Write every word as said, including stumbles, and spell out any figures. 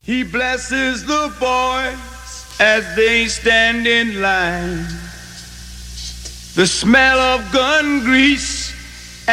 He blesses the boys as they stand in line. The smell of gun grease